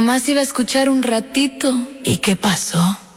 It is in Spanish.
Nomás iba a escuchar un ratito. ¿Y qué pasó?